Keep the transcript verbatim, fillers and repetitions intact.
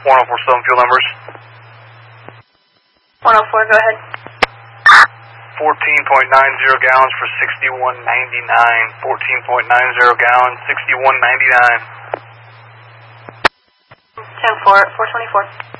one oh four seven fuel numbers. one oh four, go ahead. fourteen point nine zero gallons for sixty-one ninety-nine. fourteen point nine zero gallons, sixty-one ninety-nine. ten four, four twenty-four.